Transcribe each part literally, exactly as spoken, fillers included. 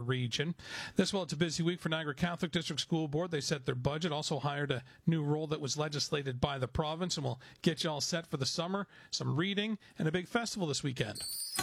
region. This, well, it's a busy week for Niagara Catholic District School Board. They set their budget, also hired a new role that was legislated by the province, and we'll get you all set for the summer, some reading, and a big festival this weekend.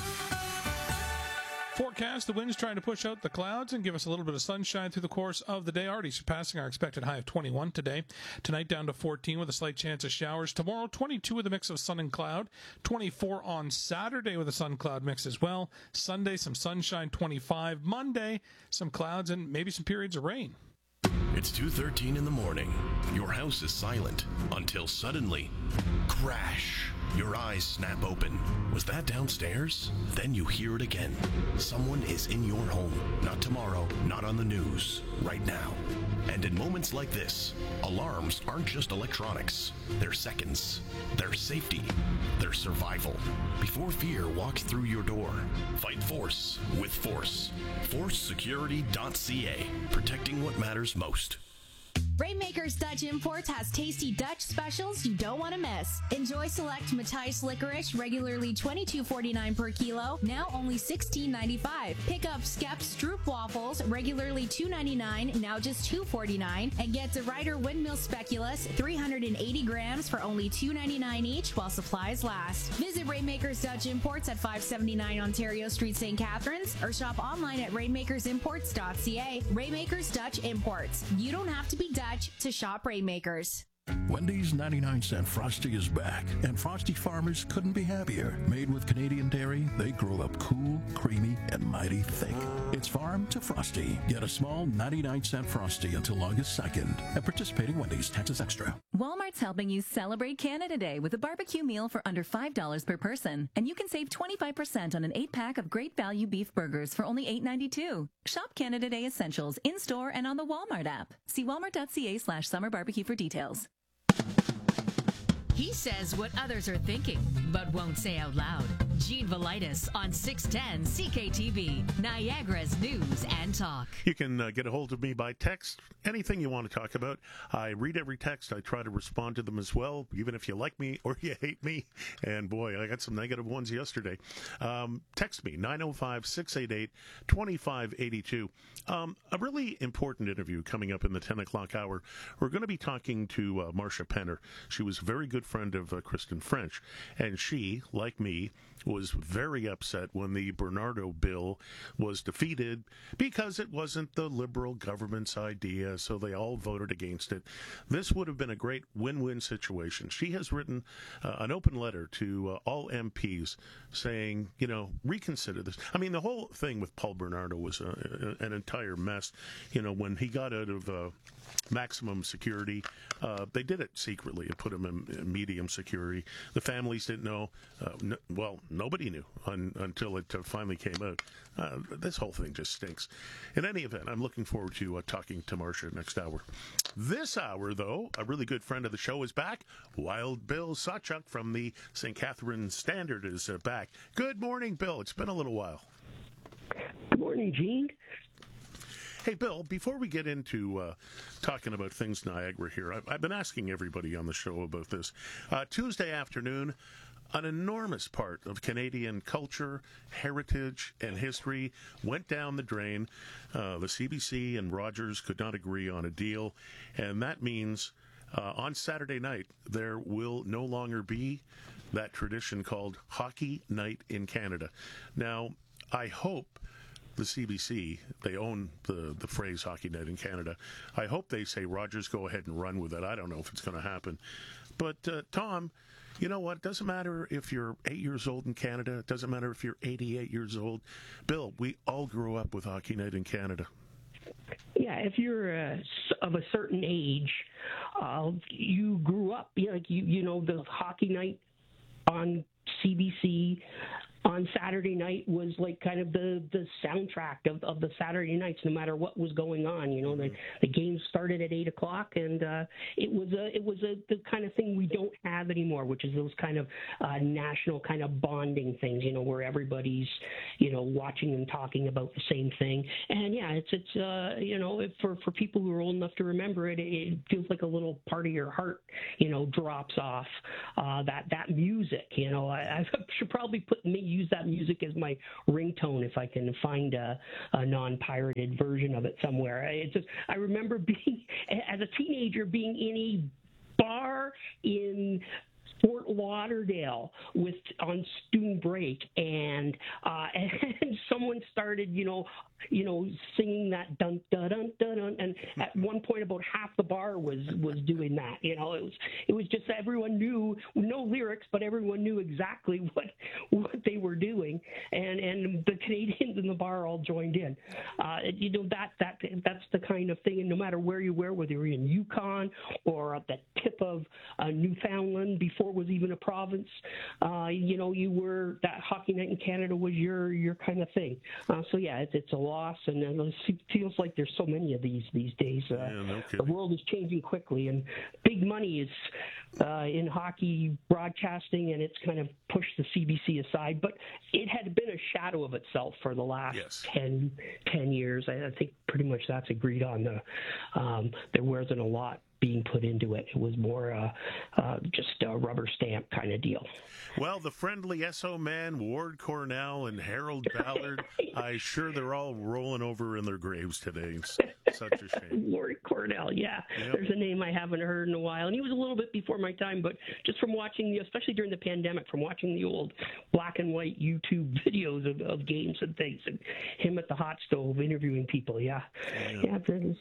Forecast, the wind's trying to push out the clouds and give us a little bit of sunshine through the course of the day, already surpassing our expected high of twenty-one today. Tonight down to fourteen with a slight chance of showers. Tomorrow, twenty-two with a mix of sun and cloud. twenty-four on Saturday with a sun-cloud mix as well. Sunday, some sunshine, twenty-five. Monday, some clouds and maybe some periods of rain. It's two thirteen in the morning. Your house is silent until suddenly, crash. Your eyes snap open. Was that downstairs? Then you hear it again. Someone is in your home. Not tomorrow, not on the news. Right now. And in moments like this, alarms aren't just electronics. They're seconds. They're safety. They're survival. Before fear walks through your door, fight force with force. force security dot c a. Protecting what matters most. Rainmakers Dutch Imports has tasty Dutch specials you don't want to miss. Enjoy select Matthijs licorice, regularly twenty-two forty-nine per kilo, now only sixteen ninety-five. Pick up Skep Stroop waffles, regularly two ninety-nine, now just two forty-nine, and get the Ryder Windmill Speculoos, three hundred eighty grams for only two ninety-nine each while supplies last. Visit Rainmakers Dutch Imports at five seventy-nine Ontario Street, Saint Catharines, or shop online at rainmakers imports dot c a. Rainmakers Dutch Imports. You don't have to be Dutch to shop Rainmakers. Wendy's ninety-nine cent Frosty is back, and Frosty farmers couldn't be happier. Made with Canadian dairy, they grow up cool, creamy, and mighty thick. It's farm to Frosty. Get a small ninety-nine cent Frosty until August second. At participating Wendy's, taxes extra. Walmart's helping you celebrate Canada Day with a barbecue meal for under five dollars per person. And you can save twenty-five percent on an eight-pack of great value beef burgers for only eight ninety-two. Shop Canada Day essentials in-store and on the Walmart app. See walmart dot c a slash summer barbecue for details. He says what others are thinking, but won't say out loud. Gene Velitis on six ten C K T V, Niagara's News and Talk. You can uh, get a hold of me by text, anything you want to talk about. I read every text. I try to respond to them as well, even if you like me or you hate me. And boy, I got some negative ones yesterday. Um, text me, nine oh five, six eight eight, two five eight two. Um, a really important interview coming up in the ten o'clock hour. We're going to be talking to uh, Marcia Penner. She was a very good friend of uh, Kristen French, and she, like me, was very upset when the Bernardo bill was defeated because it wasn't the Liberal government's idea, so they all voted against it. This would have been a great win-win situation. She has written uh, an open letter to uh, all M Ps saying, you know, reconsider this. I mean, the whole thing with Paul Bernardo was uh, an entire mess. You know, when he got out of uh, maximum security, uh, they did it secretly and put him in, in medium security. The families didn't know. Uh, no, well, nobody knew un, until it uh, finally came out. Uh, this whole thing just stinks. In any event, I'm looking forward to uh, talking to Marcia next hour. This hour, though, a really good friend of the show is back. Wild Bill Sawchuk from the Saint Catharines Standard is uh, back. Good morning, Bill. It's been a little while. Good morning, Gene. Hey, Bill, before we get into uh, talking about things Niagara here, I've, I've been asking everybody on the show about this. Uh, Tuesday afternoon, an enormous part of Canadian culture, heritage, and history went down the drain. Uh, the C B C and Rogers could not agree on a deal, and that means uh, on Saturday night there will no longer be that tradition called Hockey Night in Canada. Now, I hope the C B C, they own the, the phrase Hockey Night in Canada. I hope they say, Rogers, go ahead and run with it. I don't know if it's going to happen. But, uh, Tom, you know what? It doesn't matter if you're eight years old in Canada. It doesn't matter if you're eighty-eight years old. Bill, we all grew up with Hockey Night in Canada. Yeah, if you're uh, of a certain age, uh, you grew up, you know, like you, you know, the Hockey Night on C B C on Saturday night was like kind of the, the soundtrack of, of the Saturday nights, no matter what was going on. You know, the, the game started at eight o'clock, and uh, it was a it was a the kind of thing we don't have anymore, which is those kind of uh, national kind of bonding things. You know, where everybody's you know watching and talking about the same thing. And yeah, it's it's uh, you know if for for people who are old enough to remember it, it feels like a little part of your heart you know drops off. Uh, that that music, you know, I, I should probably put me. use that music as my ringtone if I can find a, a non-pirated version of it somewhere. It's just I remember being as a teenager being in a bar in Fort Lauderdale with on student break, and uh, and someone started, you know, you know, singing that dun dun dun dun dun, and at one point about half the bar was was doing that. You know, it was it was just everyone knew no lyrics, but everyone knew exactly what what they were doing, and and the Canadians in the bar all joined in. Uh, you know that that that's the kind of thing, and no matter where you were, whether you're in Yukon or at the tip of uh, Newfoundland before it was even a province, uh, you know, you were that hockey night in Canada was your your kind of thing. Uh, so yeah, it's, it's a loss, and it feels like there's so many of these these days. Uh, yeah, no the world is changing quickly, and big money is uh, in hockey broadcasting, and it's kind of pushed the C B C aside. But it had been a shadow of itself for the last yes. ten, ten years. I, I think pretty much that's agreed on. The um, there wasn't a lot being put into it. It was more uh, uh, just a rubber stamp kind of deal. Well, the friendly S O man, Ward Cornell and Harold Ballard, I'm sure they're all rolling over in their graves today. It's such a shame. Ward Cornell, yeah. Yep. There's a name I haven't heard in a while. And he was a little bit before my time, but just from watching, especially during the pandemic, from watching the old black and white YouTube videos of, of games and things, and him at the hot stove interviewing people, yeah. Yeah, yeah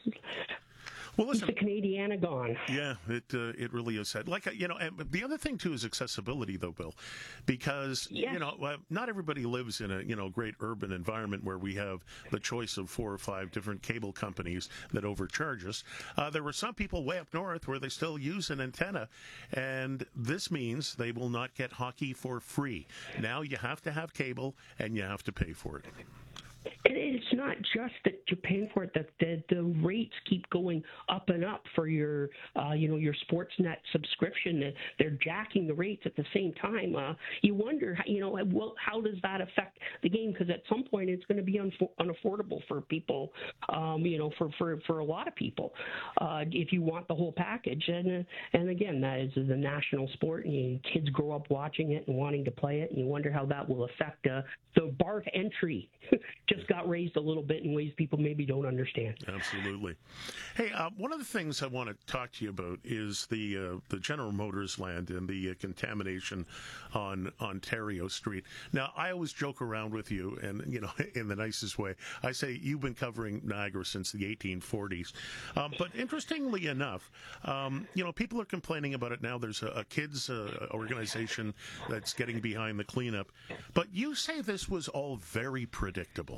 Well, listen, it's the Canadiana gone. Yeah, it uh, it really is sad. Like, you know, and the other thing, too, is accessibility, though, Bill, because, yes. you know, not everybody lives in a, you know, great urban environment where we have the choice of four or five different cable companies that overcharge us. Uh, there were some people way up north where they still use an antenna, and this means they will not get hockey for free. Now you have to have cable, and you have to pay for it. And it's not just that you're paying for it; that the, the rates keep going up and up for your, uh, you know, your Sportsnet subscription. They're jacking the rates at the same time. Uh, you wonder, you know, well, how does that affect the game? Because at some point, it's going to be unfo- unaffordable for people. Um, you know, for, for, for a lot of people, uh, if you want the whole package. And uh, and again, that is the national sport, and you, kids grow up watching it and wanting to play it. And you wonder how that will affect uh, the bar to entry. Just got raised a little bit in ways people maybe don't understand. Absolutely. Hey, uh, one of the things I want to talk to you about is the uh, the General Motors land and the uh, contamination on Ontario Street. Now, I always joke around with you, and, you know, in the nicest way. I say you've been covering Niagara since the eighteen forties. Um, but interestingly enough, um, you know, people are complaining about it now. There's a, a kids uh, organization that's getting behind the cleanup. But you say this was all very predictable.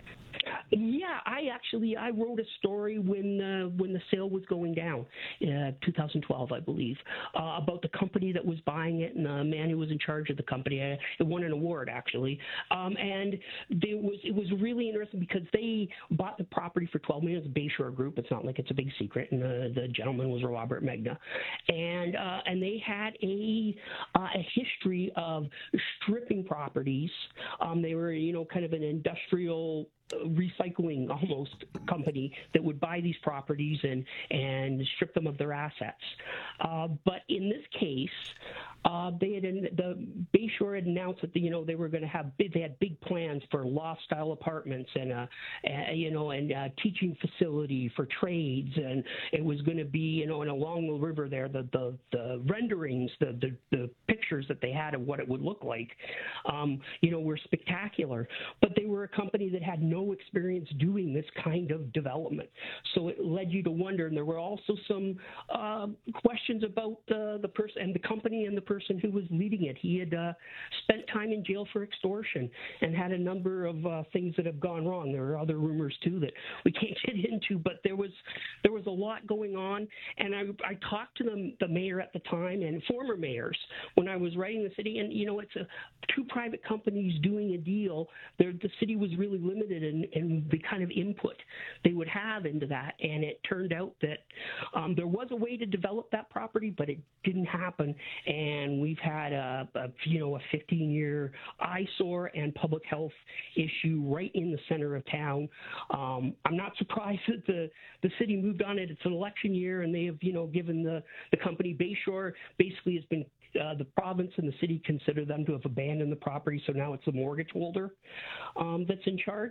Yeah, I actually I wrote a story when uh, when the sale was going down, uh, two thousand twelve, I believe, uh, about the company that was buying it and the man who was in charge of the company. I, it won an award actually, um, and there was it was really interesting because they bought the property for twelve million dollars. It's a Bayshore Group. It's not like it's a big secret, and the, the gentleman was Robert Megna, and uh, and they had a uh, a history of stripping properties. Um, they were you know kind of an industrial recycling almost company that would buy these properties and and strip them of their assets. Uh, but in this case, uh, they had the Bayshore had announced that the, you know they were going to have big, they had big plans for loft style apartments and a, a you know and a teaching facility for trades, and it was going to be you know and along the river there the the, the renderings the, the the pictures that they had of what it would look like um, you know were spectacular, but they were a company that had no experience doing this kind of development. So it led you to wonder, and there were also some uh, questions about uh, the person and the company and the person who was leading it. He had uh, spent time in jail for extortion and had a number of uh, things that have gone wrong. There are other rumors too that we can't get into, but there was there was a lot going on, and I, I talked to the, the mayor at the time and former mayors when I was writing the city, and you know it's a, two private companies doing a deal. There, the city was really limited in, in the kind of input they would have into that, and it turned out that um, there was a way to develop that property, but it didn't happen, and we've had a, a you know a fifteen-year eyesore and public health issue right in the center of town. Um, I'm not surprised that the the city moved on it. It's an election year, and they have you know given the the company Bayshore basically has been uh, the province and the city consider them to have abandoned the property, so now it's the mortgage holder um, that's in charge,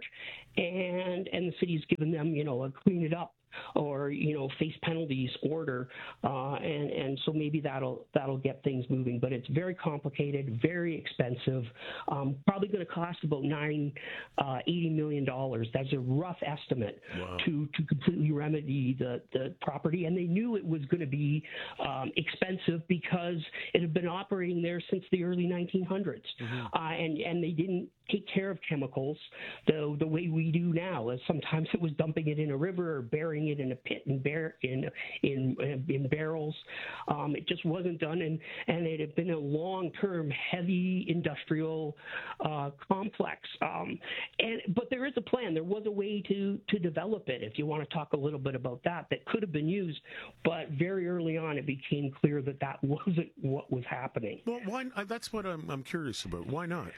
and and the city's given them, you know, a clean it up or, you know, face penalties order, uh, and and so maybe that'll that'll get things moving. But it's very complicated, very expensive. Um, probably going to cost about nine, uh, eighty million dollars. That's a rough estimate. Wow. to to completely remedy the the property. And they knew it was going to be um, expensive because it had been operating there since the early nineteen hundreds, mm-hmm. uh, and and they didn't take care of chemicals the the way we do now. As sometimes it was dumping it in a river or burying it in a pit and bear in in in barrels. Um, it just wasn't done, and and it had been a long-term heavy industrial uh, complex. Um, and but there is a plan. There was a way to to develop it. If you want to talk a little bit about that, that could have been used, but very early on it became clear that that wasn't what was happening. Well, why? That's what I'm I'm curious about. Why not?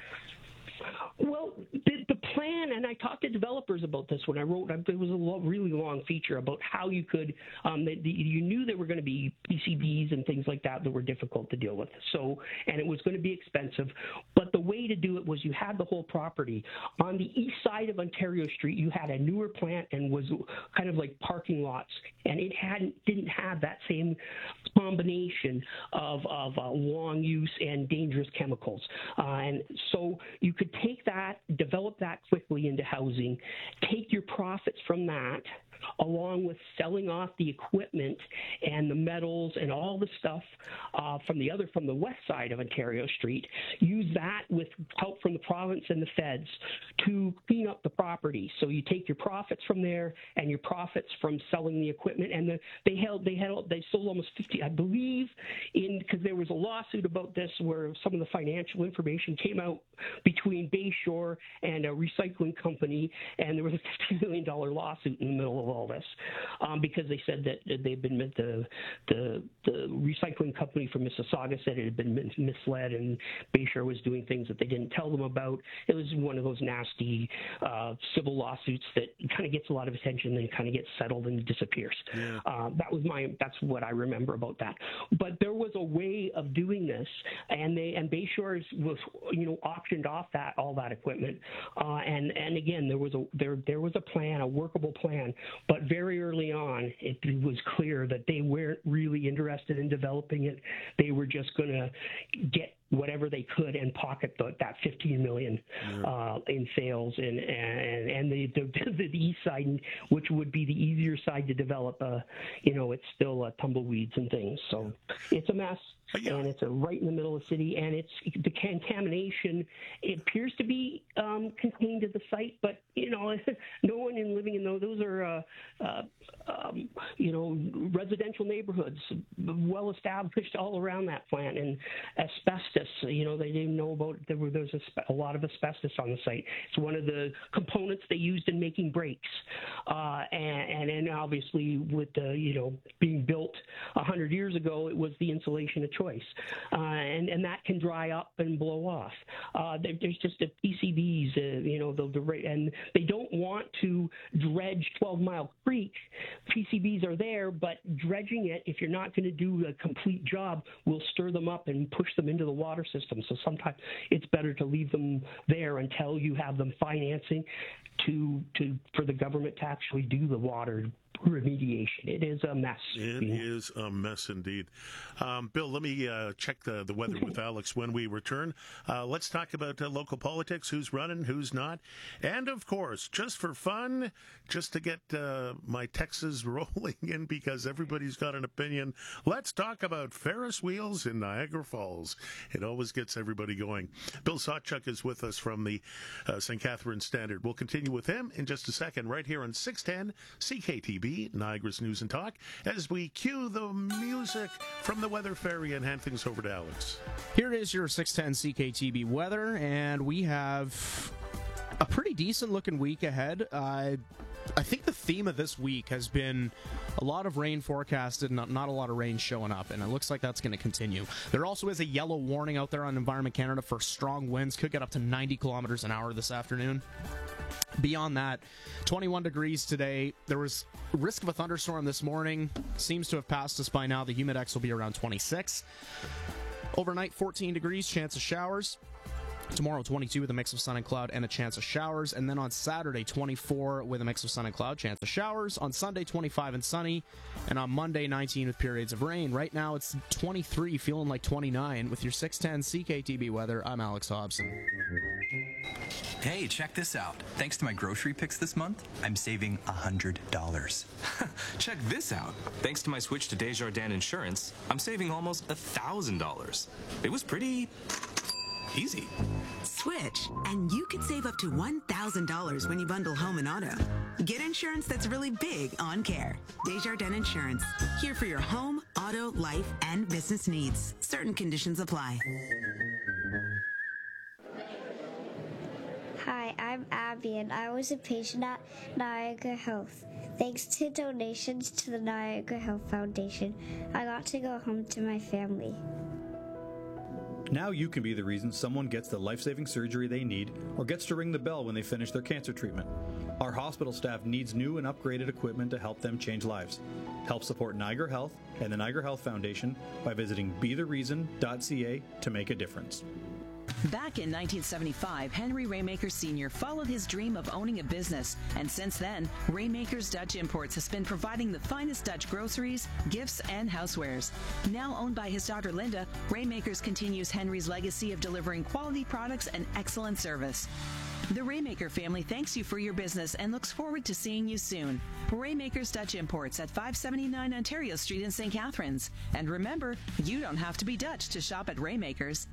Well, the, the plan, and I talked to developers about this when I wrote, it was a lo- really long feature about how you could, um, the, the, you knew there were going to be P C Bs and things like that that were difficult to deal with. So, and it was going to be expensive, but the way to do it was you had the whole property. On the east side of Ontario Street, you had a newer plant and was kind of like parking lots, and it hadn't, didn't have that same combination of, of uh, long use and dangerous chemicals. Uh, and so you could take that, develop that quickly into housing, take your profits from that, along with selling off the equipment and the metals and all the stuff uh, from the other, from the west side of Ontario Street, use that with help from the province and the feds to clean up the property. So you take your profits from there and your profits from selling the equipment, and the, they held, they had, they sold almost fifty, I believe, in because there was a lawsuit about this where some of the financial information came out between Bayshore and a recycling company, and there was a fifty million dollars lawsuit in the middle of all this um, because they said that they've been the, the the recycling company from Mississauga said it had been misled, and Bayshore was doing things that they didn't tell them about. It was one of those nasty uh, civil lawsuits that kind of gets a lot of attention and kind of gets settled and disappears. Yeah. Uh, that was my that's what I remember about that. But there was a way of doing this, and they and Bayshore was you know auctioned off that all that equipment, uh, and and again there was a there there was a plan, a workable plan. But very early on, it was clear that they weren't really interested in developing it. They were just going to get whatever they could and pocket the, that fifteen million dollars uh, in sales, and and and the, the the east side, which would be the easier side to develop. Uh, you know, it's still uh, tumbleweeds and things, so it's a mess. Yeah. And it's a right in the middle of the city, and it's the contamination. It appears to be um, contained to the site, but you know, no one in living in those. Those are, uh, uh, um, you know, residential neighborhoods, well established all around that plant, and asbestos. You know, they didn't know about. There were there's a, a lot of asbestos on the site. It's one of the components they used in making brakes, uh, and and then obviously with the you know being built a hundred years ago, it was the insulation of choice, uh, and and that can dry up and blow off. Uh, there, there's just a P C Bs, uh, you know, the, the and they don't want to dredge twelve Mile Creek. P C Bs are there, but dredging it, if you're not going to do a complete job, will stir them up and push them into the water system. So sometimes it's better to leave them there until you have them financing to to for the government to actually do the water remediation. It is a mess. It is a mess indeed. Um, Bill, let me uh, check the, the weather with Alex when we return. Uh, let's talk about uh, local politics, who's running, who's not. And, of course, just for fun, just to get uh, my Texas rolling in because everybody's got an opinion, let's talk about Ferris wheels in Niagara Falls. It always gets everybody going. Bill Sawchuk is with us from the uh, Saint Catharines Standard. We'll continue with him in just a second right here on six ten C K T B. Niagara's News and Talk, as we cue the music from the Weather Fairy and hand things over to Alex. Here is your six ten C K T B weather, and we have a pretty decent looking week ahead. Uh, I think the theme of this week has been a lot of rain forecasted, not, not a lot of rain showing up, and it looks like that's going to continue. There also is a yellow warning out there on Environment Canada for strong winds, could get up to ninety kilometers an hour this afternoon. Beyond that, twenty-one degrees today. There was risk of a thunderstorm this morning. Seems to have passed us by now. The Humidex will be around twenty-six. Overnight, fourteen degrees, chance of showers. Tomorrow, twenty-two with a mix of sun and cloud and a chance of showers. And then on Saturday, twenty-four with a mix of sun and cloud, chance of showers. On Sunday, twenty-five and sunny. And on Monday, nineteen with periods of rain. Right now, it's twenty-three, feeling like twenty-nine. With your six ten C K T B weather, I'm Alex Hobson. Hey, check this out. Thanks to my grocery picks this month, I'm saving one hundred dollars. Check this out. Thanks to my switch to Desjardins Insurance, I'm saving almost one thousand dollars. It was pretty easy. Switch, and you could save up to one thousand dollars when you bundle home and auto. Get insurance that's really big on care. Desjardins Insurance, here for your home, auto, life, and business needs. Certain conditions apply. Hi, I'm Abby, and I was a patient at Niagara Health. Thanks to donations to the Niagara Health Foundation, I got to go home to my family. Now you can be the reason someone gets the life-saving surgery they need or gets to ring the bell when they finish their cancer treatment. Our hospital staff needs new and upgraded equipment to help them change lives. Help support Niagara Health and the Niagara Health Foundation by visiting be the reason dot c a to make a difference. Back in nineteen seventy-five, Henry Raymaker Senior followed his dream of owning a business, and since then, Raymaker's Dutch Imports has been providing the finest Dutch groceries, gifts, and housewares. Now owned by his daughter Linda, Raymakers continues Henry's legacy of delivering quality products and excellent service. The Raymaker family thanks you for your business and looks forward to seeing you soon. Raymaker's Dutch Imports at five seventy-nine Ontario Street in Saint Catharines. And remember, you don't have to be Dutch to shop at Raymaker's.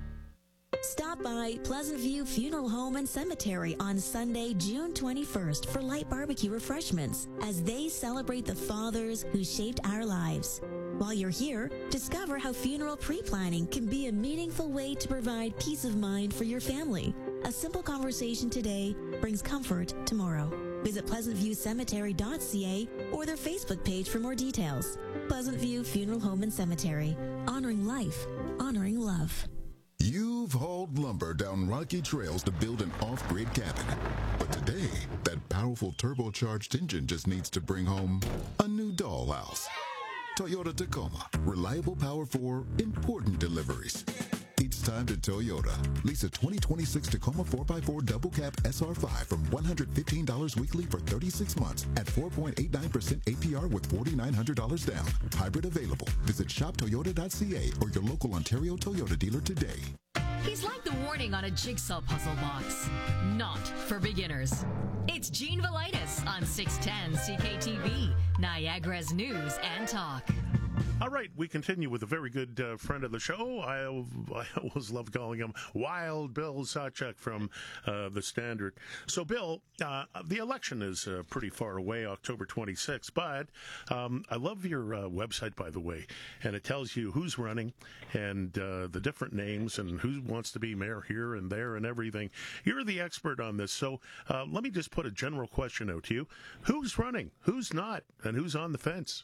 Stop by Pleasant View Funeral Home and Cemetery on Sunday, June twenty-first for light barbecue refreshments as they celebrate the fathers who shaped our lives. While you're here, discover how funeral pre-planning can be a meaningful way to provide peace of mind for your family. A simple conversation today brings comfort tomorrow. Visit pleasant view cemetery dot c a or their Facebook page for more details. Pleasant View Funeral Home and Cemetery, honoring life, honoring love. You've hauled lumber down rocky trails to build an off-grid cabin. But today, that powerful turbocharged engine just needs to bring home a new dollhouse. Toyota Tacoma. Reliable power for important deliveries. It's time to Toyota. Lease a twenty twenty-six Tacoma four by four double cab S R five from one hundred fifteen dollars weekly for thirty-six months at four point eight nine percent A P R with four thousand nine hundred dollars down. Hybrid available. Visit shop toyota dot c a or your local Ontario Toyota dealer today. He's like the warning on a jigsaw puzzle box. Not for beginners. It's Gene Velitis on six ten C K T V, Niagara's News and Talk. All right, we continue with a very good uh, friend of the show. I, I always love calling him Wild Bill Sawchuk from uh, The Standard. So, Bill, uh, the election is uh, pretty far away, October twenty-sixth, but um, I love your uh, website, by the way, and it tells you who's running and uh, the different names and who wants to be mayor here and there and everything. You're the expert on this, so uh, let me just put a general question out to you. Who's running, who's not, and who's on the fence?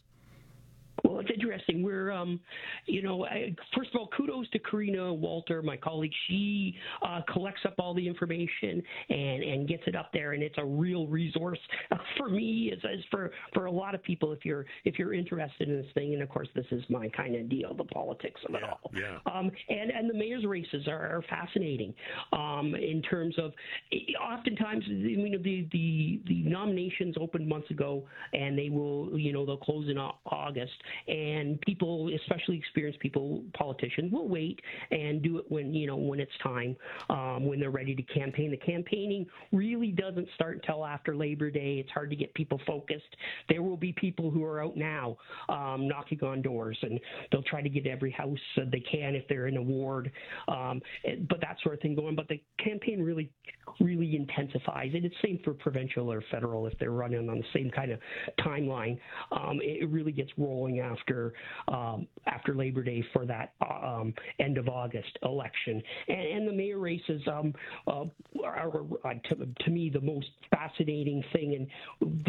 Well, it's interesting. We're, um, you know, I, first of all, kudos to Karina Walter, my colleague. She uh, collects up all the information and, and gets it up there, and it's a real resource uh, for me, as, as for, for a lot of people if you're if you're interested in this thing. And of course, this is my kind of deal, the politics of it yeah, all. Yeah. Um, and and the mayor's races are, are fascinating um, in terms of oftentimes, you know, the, the the nominations opened months ago, and they will, you know, they'll close in August. And people, especially experienced people, politicians, will wait and do it when, you know, when it's time, um, when they're ready to campaign. The campaigning really doesn't start until after Labor Day. It's hard to get people focused. There will be people who are out now um, knocking on doors, and they'll try to get every house that they can if they're in a ward, um, but that sort of thing going. But the campaign really, really intensifies. And it's same for provincial or federal if they're running on the same kind of timeline. Um, it really gets rolling after um, after Labor Day for that um, end of August election. And, and the mayor races um, uh, are, are to, to me, the most fascinating thing. And we've already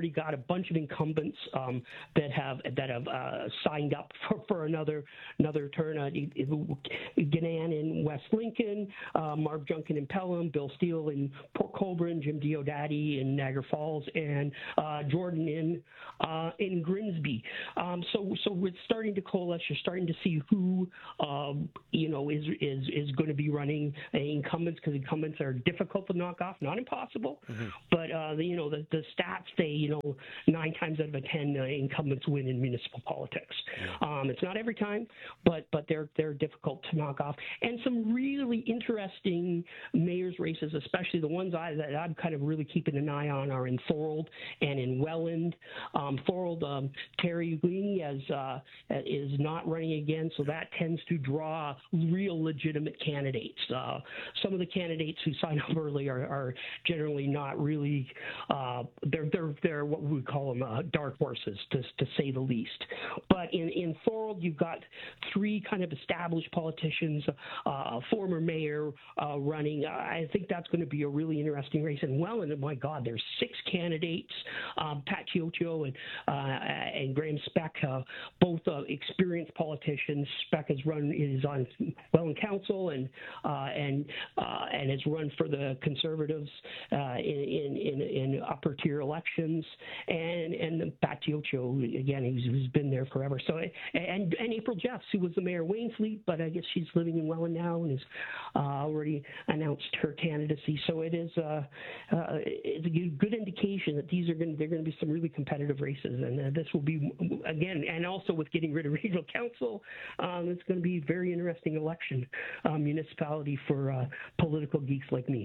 already got a bunch of incumbents um, that have that have uh, signed up for, for another another turn. Uh, Gannan in West Lincoln, uh, Marv Junkin in Pelham, Bill Steele in Port Colborne, Jim Diodati in Niagara Falls, and uh, Jordan in uh, in Grimsby. Um, so so we're starting to coalesce. You're starting to see who um, you know is is is going to be running uh, incumbents, because incumbents are difficult to knock off, not impossible, mm-hmm. but uh, the, you know the, the stats say you know nine times out of a ten uh, incumbents win in municipal politics. Yeah. Um, it's not every time, but but they're they're difficult to knock off. And some really interesting mayor's races, especially the ones I that I'm kind of really keeping an eye on, are in Thorold and in Welland. Um, Thorold, um, Terry Uglini as uh, is not running again, so that tends to draw real legitimate candidates. Uh, some of the candidates who sign up early are, are generally not really. Uh, they're they're they're what we would call them uh, dark horses, to to say the least. But in in Thorold, you've got three kind of established politicians, uh, a former mayor uh, running. I think that's going to be a really interesting race. And Welland, my God, there's six candidates. Um, Pat Chioccio and uh, and Graham Speck, uh, both uh, experienced politicians. Speck has run is on Welland Council and uh, and uh, and has run for the Conservatives uh, in, in in upper tier elections. And and Pat Chioccio, again, he's, he's been there forever. So and and April Jeffs, who was the mayor of Waynfleet, but I guess she's living in Welland now and has uh, already announced her candidacy. So it is uh, uh, it's a good indication that these are going they're going to be some really competitive races, and uh, this will be again, and also with getting rid of regional council, um, it's going to be a very interesting election um, municipality for uh, political geeks like me.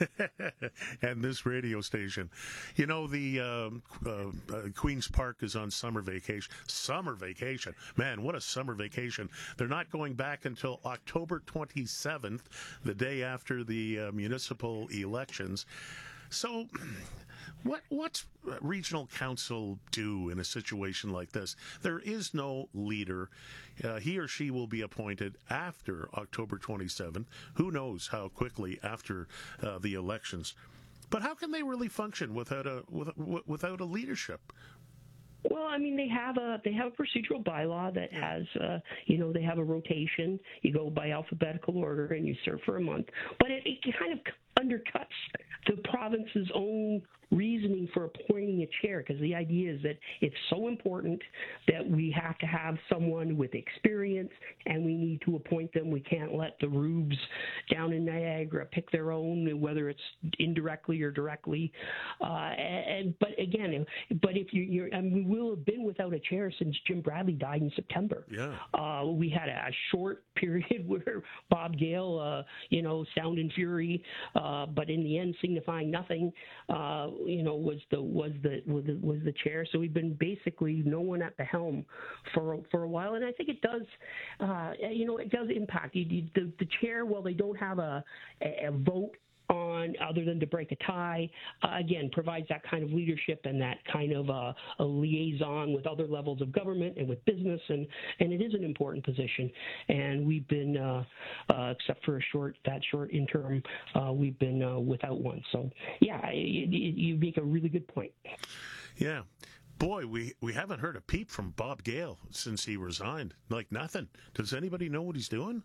And this radio station, you know, the um, uh, uh, Queen's Park is on summer vacation. Summer vacation, man, what a summer vacation! They're not going back until October twenty-seventh, the day after the uh, municipal elections. So, what what's regional council do in a situation like this? There is no leader. Uh, he or she will be appointed after October twenty-seventh. Who knows how quickly after uh, the elections? But how can they really function without a with, without a leadership? Well, I mean, they have a they have a procedural bylaw that has, uh, you know, they have a rotation. You go by alphabetical order and you serve for a month. But it, it kind of undercuts the province's own reasoning for appointing a chair, because the idea is that it's so important that we have to have someone with experience and we need to appoint them. We can't let the rubes down in Niagara pick their own, whether it's indirectly or directly. Uh, and but again, but if you, you're, I mean, we will have been without a chair since Jim Bradley died in September. Yeah. Uh, we had a short period where Bob Gale, uh, you know, sound and fury, uh, but in the end signifying nothing. Uh, you know, was the was the was the, was the chair. So we've been basically no one at the helm for for a while, and I think it does, uh, you know, it does impact you, you, the the chair. While they don't have a a, a vote on other than to break a tie, uh, again, provides that kind of leadership and that kind of uh, a liaison with other levels of government and with business, and, and it is an important position. And we've been, uh, uh, except for a short that short interim, uh, we've been uh, without one. So, yeah, you, you make a really good point. Yeah. Boy, we, we haven't heard a peep from Bob Gale since he resigned. Like nothing. Does anybody know what he's doing?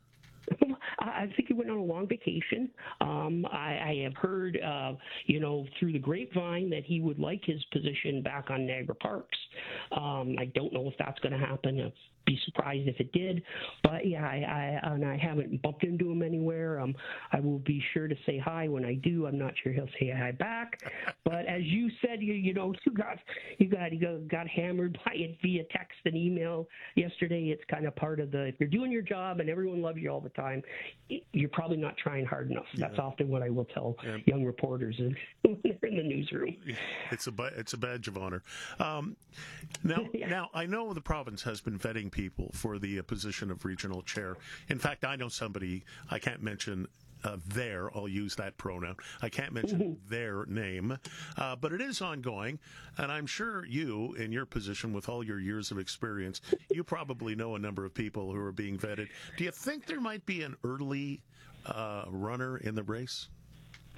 I think he went on a long vacation. Um, I, I have heard, uh, you know, through the grapevine that he would like his position back on Niagara Parks. Um, I don't know if that's going to happen. I'd be surprised if it did. But, yeah, I, I, and I haven't bumped into him anywhere. Um, I will be sure to say hi when I do. I'm not sure he'll say hi back. But as you said, you you know, you got you got you got, got hammered by it via text and email yesterday. It's kind of part of the, if you're doing your job and everyone loves you all the time, you're probably not trying hard enough. Yeah. That's often what I will tell yeah. young reporters when they're in the newsroom. It's a it's a badge of honor. Um, now, yeah. now I know the province has been vetting people for the uh, position of regional chair. In fact, I know somebody. I can't mention Uh, their, I'll use that pronoun. I can't mention mm-hmm. their name, uh, but it is ongoing, and I'm sure you, in your position with all your years of experience, you probably know a number of people who are being vetted. Do you think there might be an early uh, runner in the race?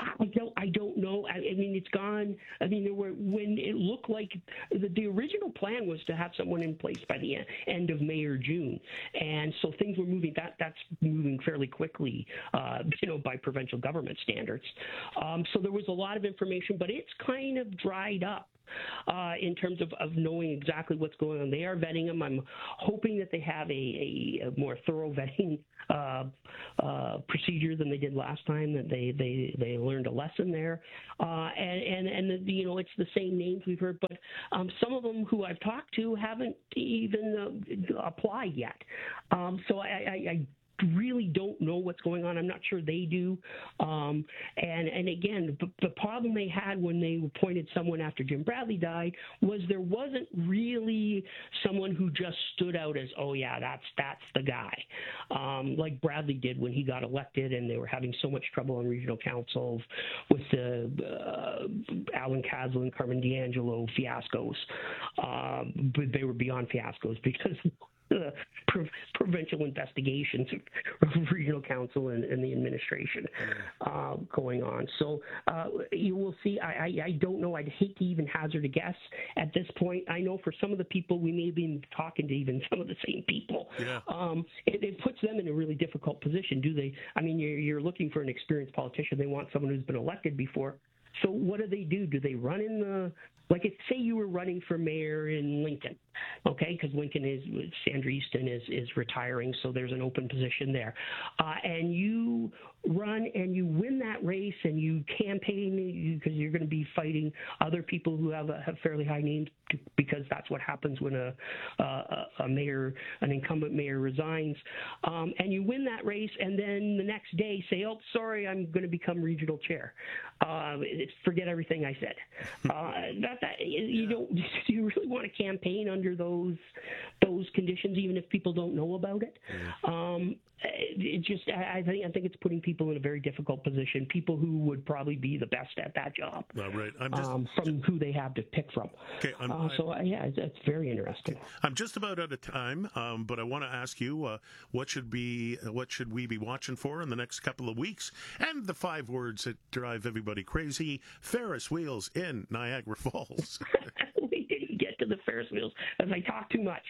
I don't. I don't know. I, I mean, it's gone. I mean, there were when it looked like the, the original plan was to have someone in place by the end of May or June, and so things were moving. That that's moving fairly quickly, uh, you know, by provincial government standards. Um, so there was a lot of information, but it's kind of dried up. Uh, in terms of, of knowing exactly what's going on. They are vetting them. I'm hoping that they have a, a, a more thorough vetting uh, uh, procedure than they did last time, that they, they, they learned a lesson there. Uh, and, and, and the, you know, it's the same names we've heard, but um, some of them who I've talked to haven't even uh, applied yet. Um, so I, I, I really don't know what's going on. I'm not sure they do. Um, and, and again, the, the problem they had when they appointed someone after Jim Bradley died was there wasn't really someone who just stood out as, oh yeah, that's that's the guy, um, like Bradley did when he got elected, and they were having so much trouble on regional councils with the uh, Alan Caslin, Carmen D'Angelo fiascos. Um, but they were beyond fiascos because Uh, pro- provincial investigations of regional council and, and the administration uh, going on. So uh, you will see. I, I, I don't know. I'd hate to even hazard a guess at this point. I know for some of the people, we may have been talking to even some of the same people. Yeah. Um, it, it puts them in a really difficult position. Do they? I mean, you're, you're looking for an experienced politician. They want someone who's been elected before. So what do they do? Do they run in the, like, if, say you were running for mayor in Lincoln, okay, because Lincoln is, Sandra Easton is, is retiring, so there's an open position there. Uh, and you run and you win that race and you campaign because you're going to be fighting other people who have, a, have fairly high names, to, because that's what happens when a, a, a mayor, an incumbent mayor resigns. Um, and you win that race and then the next day say, oh, sorry, I'm going to become regional chair. Uh, forget everything I said. Uh, that, that you don't. Do you really want to campaign under those those conditions, even if people don't know about it? Um, it just, I think, I think it's putting people in a very difficult position. People who would probably be the best at that job, uh, right? I'm just, um, from who they have to pick from. Okay, I'm, uh, so uh, yeah, it's, it's very interesting. I'm just about out of time, um, but I want to ask you, uh, what should be, what should we be watching for in the next couple of weeks? And the five words that drive everybody crazy: Ferris wheels in Niagara Falls. We didn't get to the Ferris wheels as I talk too much.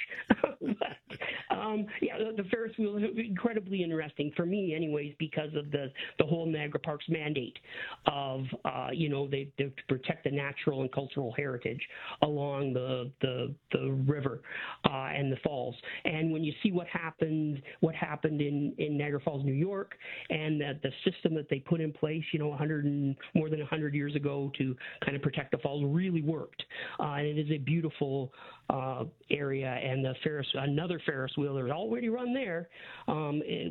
but, um, yeah, the, the Ferris wheels are incredibly interesting for me, anyways, because of the, the whole Niagara Parks mandate of, uh, you know, they, they protect the natural and cultural heritage along the the, the river uh, and the falls. And when you see what happened, what happened in, in Niagara Falls, New York, and that the system that they put in place, you know, one hundred and more than one hundred years ago to kind of protect the falls really worked. Uh, and it is a beautiful uh, area, and the Ferris, another Ferris wheel that's already run there, um, it,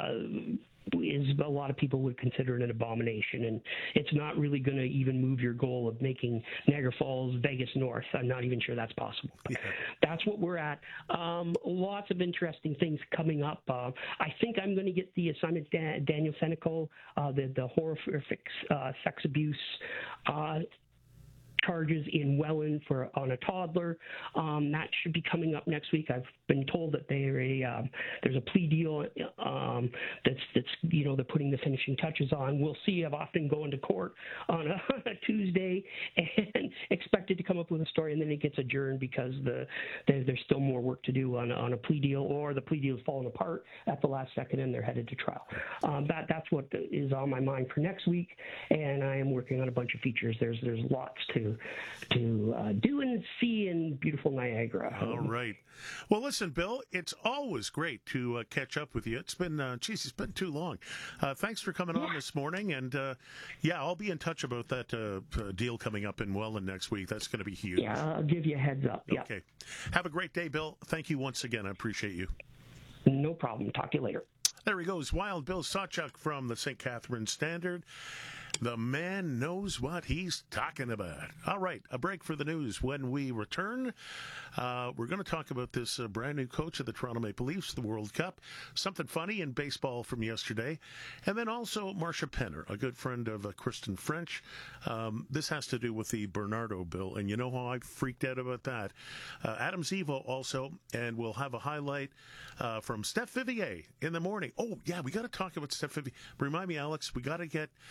uh, is a lot of people would consider it an abomination, and it's not really going to even move your goal of making Niagara Falls Vegas North. I'm not even sure that's possible. But that's what we're at. Um, lots of interesting things coming up. Uh, I think I'm going to get the assignment da- Daniel Senecal, uh, the the horrific uh, sex abuse Uh, charges in Welland for on a toddler. Um, that should be coming up next week. I've been told that they are a, um, there's a plea deal um, that's that's you know they're putting the finishing touches on. We'll see. I've often gone to court on a, a Tuesday and expected to come up with a story, and then it gets adjourned because the, the there's still more work to do on on a plea deal, or the plea deal is falling apart at the last second and they're headed to trial. Um, that that's what is on my mind for next week, and I am working on a bunch of features. There's there's lots to to uh, do and see in beautiful Niagara. All right. Well, listen, Bill, it's always great to uh, catch up with you. It's been, uh, geez, it's been too long. Uh, thanks for coming yeah. on this morning. And, uh, yeah, I'll be in touch about that uh, deal coming up in Welland next week. That's going to be huge. Yeah, I'll give you a heads up. Yeah. Okay. Have a great day, Bill. Thank you once again. I appreciate you. No problem. Talk to you later. There he goes, Wild Bill Sawchuk from the Saint Catharines Standard. The man knows what he's talking about. All right, a break for the news. When we return, uh, we're going to talk about this uh, brand new coach of the Toronto Maple Leafs, the World Cup, something funny in baseball from yesterday, and then also Marcia Penner, a good friend of uh, Kristen French. Um, this has to do with the Bernardo bill, and you know how I freaked out about that. Uh, Adam Zivo also, and we'll have a highlight uh, from Steph Vivier in the morning. Oh, yeah, we got to talk about Steph Vivier. Remind me, Alex, we got to get more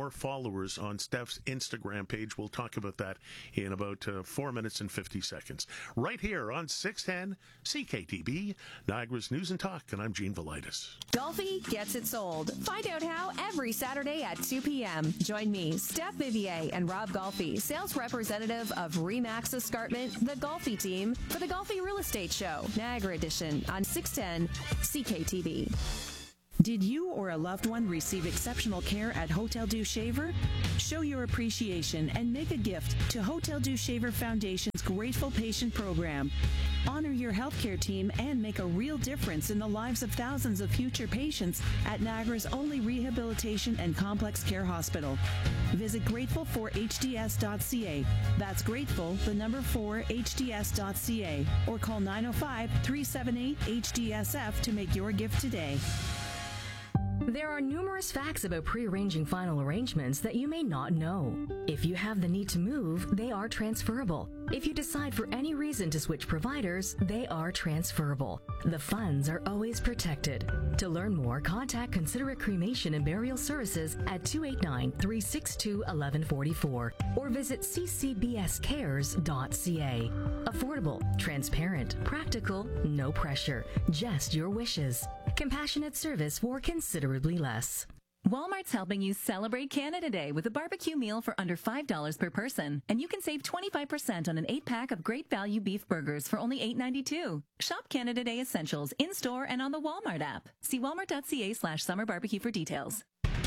more followers on Steph's Instagram page. We'll talk about that in about uh, four minutes and fifty seconds. Right here on six ten C K T B, Niagara's News and Talk, and I'm Gene Velitis. Golfi gets it sold. Find out how every Saturday at two p.m. Join me, Steph Vivier, and Rob Golfi, sales representative of Remax Escarpment, the Golfi team, for the Golfi Real Estate Show, Niagara Edition, on six ten C K T B. Did you or a loved one receive exceptional care at Hotel Dieu Shaver? Show your appreciation and make a gift to Hotel Dieu Shaver Foundation's Grateful Patient Program. Honor your healthcare team and make a real difference in the lives of thousands of future patients at Niagara's only rehabilitation and complex care hospital. Visit grateful for h d s dot c a. That's grateful, the number four, h d s dot c a, or call nine oh five, three seven eight, H D S F to make your gift today. There are numerous facts about pre-arranging final arrangements that you may not know. If you have the need to move, they are transferable. If you decide for any reason to switch providers, they are transferable. The funds are always protected. To learn more, contact Considerate Cremation and Burial Services at two eight nine, three six two, one one four four or visit c c b s cares dot c a. Affordable, transparent, practical, no pressure, just your wishes. Compassionate service for considerably less. Walmart's helping you celebrate Canada Day with a barbecue meal for under five dollars per person. And you can save twenty-five percent on an eight-pack of great value beef burgers for only eight ninety-two. Shop Canada Day Essentials in-store and on the Walmart app. See walmart.ca slash summer barbecue for details.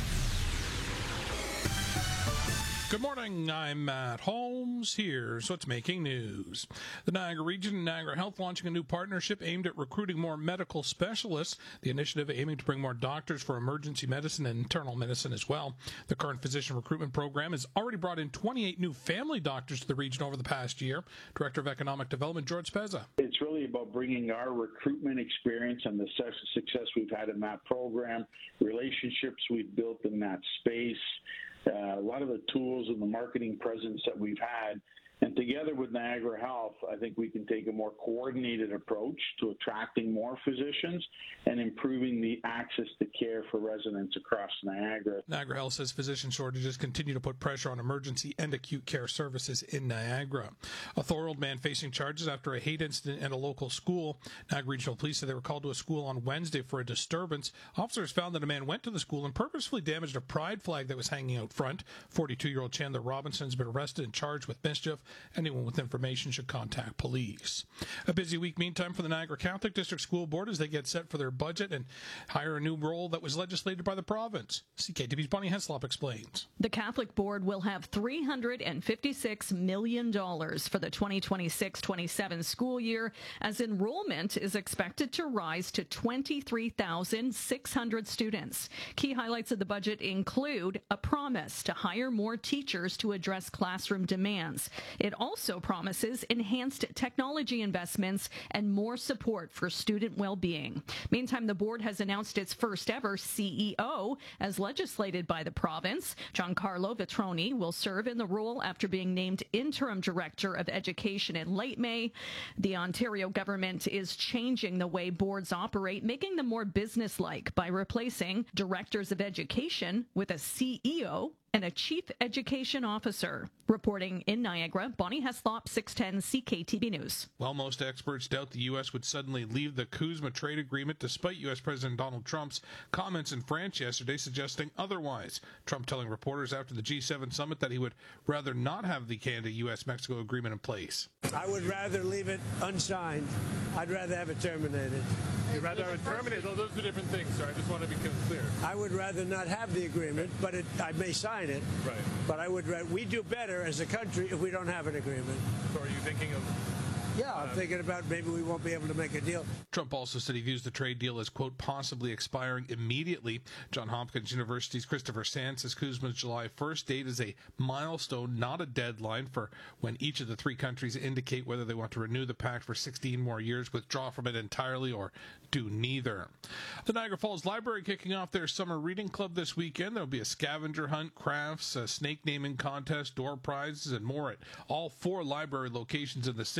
Good morning, I'm Matt Holmes. Here's what's making news. The Niagara Region and Niagara Health launching a new partnership aimed at recruiting more medical specialists. The initiative aiming to bring more doctors for emergency medicine and internal medicine as well. The current physician recruitment program has already brought in twenty-eight new family doctors to the region over the past year. Director of Economic Development, George Spezza. It's really about bringing our recruitment experience and the success we've had in that program, relationships we've built in that space, Uh, a lot of the tools and the marketing presence that we've had. And together with Niagara Health, I think we can take a more coordinated approach to attracting more physicians and improving the access to care for residents across Niagara. Niagara Health says physician shortages continue to put pressure on emergency and acute care services in Niagara. A Thorold man facing charges after a hate incident at a local school. Niagara Regional Police said they were called to a school on Wednesday for a disturbance. Officers found that a man went to the school and purposefully damaged a pride flag that was hanging out front. forty-two-year-old Chandler Robinson has been arrested and charged with mischief. Anyone with information should contact police. A busy week, meantime, for the Niagara Catholic District School Board as they get set for their budget and hire a new role that was legislated by the province. C K T V's Bonnie Heslop explains. The Catholic Board will have three hundred fifty-six million dollars for the twenty twenty-six twenty-seven school year, as enrollment is expected to rise to twenty-three thousand six hundred students. Key highlights of the budget include a promise to hire more teachers to address classroom demands. It also promises enhanced technology investments and more support for student well-being. Meantime, the board has announced its first ever C E O as legislated by the province. Giancarlo Vitroni will serve in the role after being named interim director of education in late May. The Ontario government is changing the way boards operate, making them more businesslike by replacing directors of education with a C E O and a Chief Education Officer. Reporting in Niagara, Bonnie Heslop, six ten C K T B News. While most experts doubt the U S would suddenly leave the CUSMA trade agreement despite U S President Donald Trump's comments in France yesterday suggesting otherwise. Trump telling reporters after the G seven summit that he would rather not have the Canada-U S Mexico agreement in place. I would rather leave it unsigned. I'd rather have it terminated. You'd rather have it terminated? Those are different things, sir. I just want to be clear. I would rather not have the agreement, but it, I may sign it. Right. But I would. We do better as a country if we don't have an agreement. So are you thinking of... Yeah, I'm thinking about maybe we won't be able to make a deal. Trump also said he views the trade deal as, quote, possibly expiring immediately. Johns Hopkins University's Christopher Sands says CUSMA's July first date is a milestone, not a deadline for when each of the three countries indicate whether they want to renew the pact for sixteen more years, withdraw from it entirely, or do neither. The Niagara Falls Library kicking off their summer reading club this weekend. There will be a scavenger hunt, crafts, a snake naming contest, door prizes, and more at all four library locations in the city.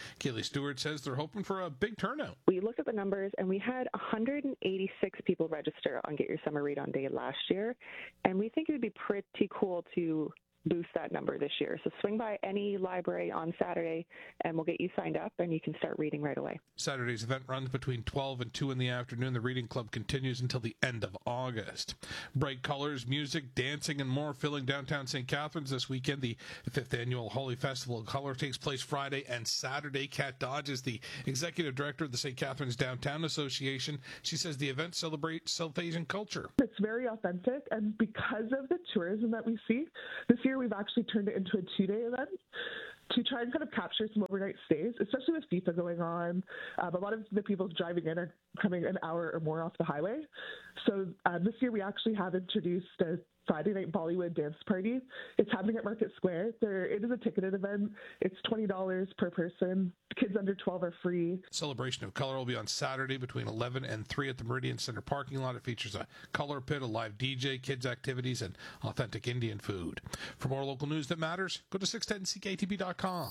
Kaylee Stewart says they're hoping for a big turnout. We looked at the numbers, and we had one hundred eighty-six people register on Get Your Summer Read On Day last year, and we think it would be pretty cool to boost that number this year. So swing by any library on Saturday and we'll get you signed up and you can start reading right away. Saturday's event runs between twelve and two in the afternoon. The reading club continues until the end of August. Bright colors, music, dancing, and more filling downtown Saint Catharines this weekend. The fifth annual Holi Festival of Color takes place Friday and Saturday. Kat Dodge is the executive director of the Saint Catharines Downtown Association. She says the event celebrates South Asian culture. It's very authentic, and because of the tourism that we see, this year we've actually turned it into a two-day event to try and kind of capture some overnight stays, especially with FIFA going on. Um, a lot of the people driving in are coming an hour or more off the highway. So um, this year we actually have introduced a Friday night Bollywood dance party. It's happening at Market Square. There, it is a ticketed event. It's twenty dollars per person. Kids under twelve are free. Celebration of Color will be on Saturday between eleven and three at the Meridian Center parking lot. It features a color pit, a live D J, kids activities, and authentic Indian food. For more local news that matters, go to six ten C K T B dot com.